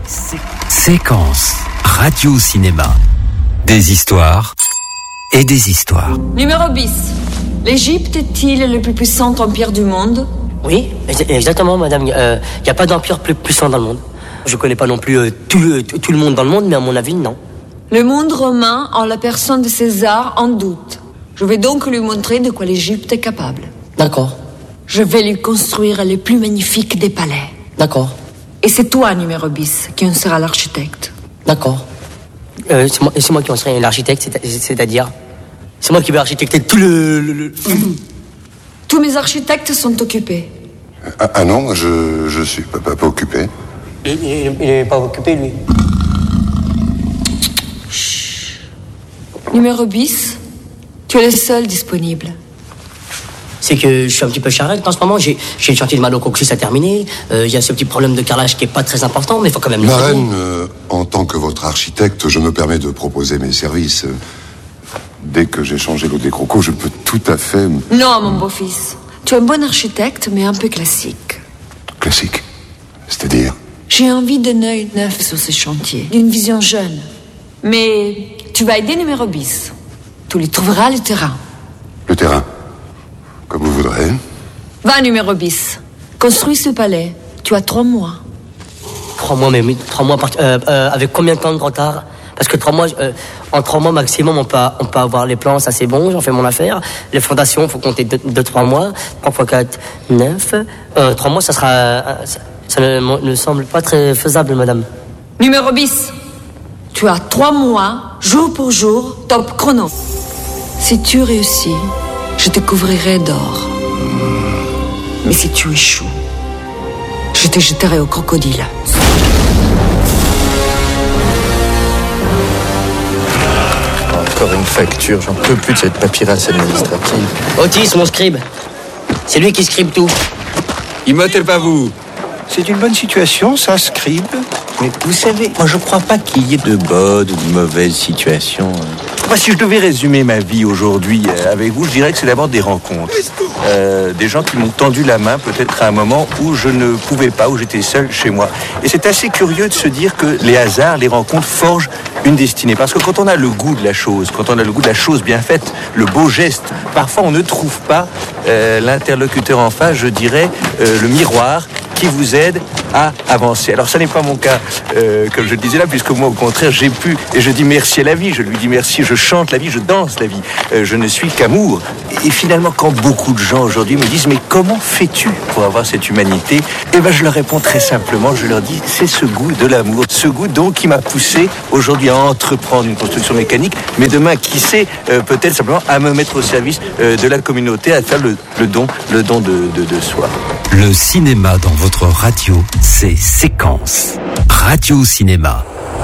Séquence radio-cinéma. Des histoires et des histoires. Numéro 10. L'Égypte est-il le plus puissant empire du monde? Oui, exactement, madame. Il n'y a pas d'empire plus puissant dans le monde. Je ne connais pas non plus tout le monde dans le monde, mais à mon avis, non. Le monde romain, en la personne de César, en doute. Je vais donc lui montrer de quoi l'Égypte est capable. D'accord. Je vais lui construire les plus magnifiques des palais. D'accord. Et c'est toi, numéro 10, qui en sera l'architecte. D'accord. C'est moi qui en serai l'architecte, c'est-à-dire... C'est moi qui vais architecter tout le... Tous mes architectes sont occupés. Ah non, moi je suis pas occupé. Il n'est pas occupé, lui. Chut. Numéro 10, tu es le seul disponible. C'est que je suis un petit peu charrette en ce moment. J'ai le chantier de Malo-Coclus à terminer. Il y a ce petit problème de carrelage qui est pas très important, mais il faut quand même... La reine, en tant que votre architecte, je me permets de proposer mes services. Dès que j'ai changé l'eau des crocos, je peux tout à fait... Non, mon beau-fils. Tu es un bon architecte, mais un peu classique. Classique? C'est-à-dire? J'ai envie d'un œil neuf sur ces chantiers, d'une vision jeune. Mais tu vas aider numéro 10. Tu lui trouveras le terrain. Le terrain? Comme vous voudrez. Va, numéro 10. Construis ce palais. Tu as 3 mois. 3 mois, mais 3 mois avec combien de temps de retard? Parce que 3 mois, en 3 mois maximum, on peut avoir les plans, ça c'est bon, j'en fais mon affaire. Les fondations, il faut compter 2-3 mois. 3 x 4, 9. 3 mois, ça ne semble pas très faisable, madame. Numéro 10. Tu as 3 mois, jour pour jour, top chrono. Si tu réussis, je te couvrirai d'or. Mais si tu échoues, je te jeterai au crocodile. Encore une facture, j'en peux plus de cette paperasse administrative. Otis, mon scribe. C'est lui qui scribe tout. Immotez pas vous. C'est une bonne situation, ça, scribe. Mais vous savez, moi je crois pas qu'il y ait de bonnes ou de mauvaises situations. Moi, si je devais résumer ma vie aujourd'hui avec vous, je dirais que c'est d'abord des rencontres. Des gens qui m'ont tendu la main peut-être à un moment où je ne pouvais pas, où j'étais seul chez moi. Et c'est assez curieux de se dire que les hasards, les rencontres forgent une destinée. Parce que quand on a le goût de la chose, quand on a le goût de la chose bien faite, le beau geste, parfois on ne trouve pas l'interlocuteur en face, je dirais, le miroir qui vous aide à avancer. Alors ça n'est pas mon cas, comme je le disais là, puisque moi au contraire j'ai pu, et je dis merci à la vie, je lui dis merci, je chante la vie, je danse la vie, je ne suis qu'amour. Et finalement quand beaucoup de gens aujourd'hui me disent mais comment fais-tu pour avoir cette humanité, eh ben je leur réponds très simplement, je leur dis c'est ce goût de l'amour, ce goût donc qui m'a poussé aujourd'hui à entreprendre une construction mécanique, mais demain qui sait peut-être simplement à me mettre au service de la communauté, à faire le don de soi. Le cinéma dans votre radio, c'est Séquence. Radio-cinéma.